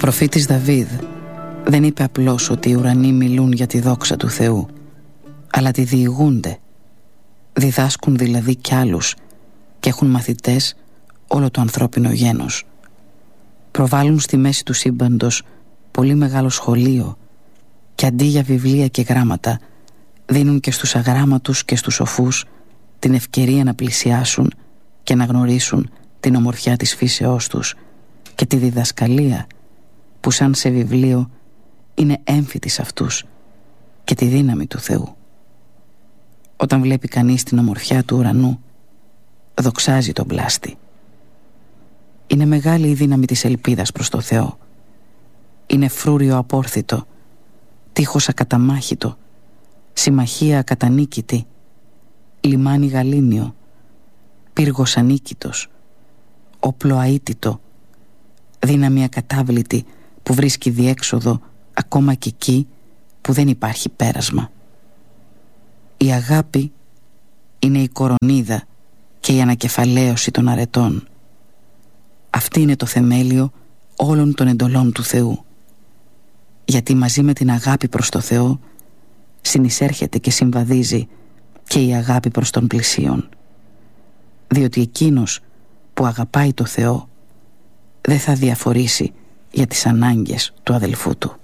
προφήτης Δαβίδ δεν είπε απλώς ότι οι ουρανοί μιλούν για τη δόξα του Θεού, αλλά τη διηγούνται. Διδάσκουν δηλαδή κι άλλους και έχουν μαθητές όλο το ανθρώπινο γένος. Προβάλλουν στη μέση του σύμπαντος πολύ μεγάλο σχολείο και αντί για βιβλία και γράμματα δίνουν και στους αγράμματους και στους σοφούς την ευκαιρία να πλησιάσουν και να γνωρίσουν την ομορφιά της φύσεώς τους και τη διδασκαλία που σαν σε βιβλίο είναι έμφυτη σε αυτούς και τη δύναμη του Θεού. Όταν βλέπει κανείς την ομορφιά του ουρανού, δοξάζει τον πλάστη. Είναι μεγάλη η δύναμη της ελπίδας προς το Θεό. Είναι φρούριο απόρθητο, τείχος ακαταμάχητο, συμμαχία ακατανίκητη, λιμάνι γαλήνιο, πύργος ανίκητος, όπλο αίτητο, δύναμη ακατάβλητη που βρίσκει διέξοδο ακόμα και εκεί που δεν υπάρχει πέρασμα. Η αγάπη είναι η κορονίδα και η ανακεφαλαίωση των αρετών. Αυτή είναι το θεμέλιο όλων των εντολών του Θεού. Γιατί μαζί με την αγάπη προς το Θεό συνεισέρχεται και συμβαδίζει και η αγάπη προς τον πλησίον. Διότι εκείνος που αγαπάει το Θεό δεν θα διαφορήσει για τις ανάγκες του αδελφού του.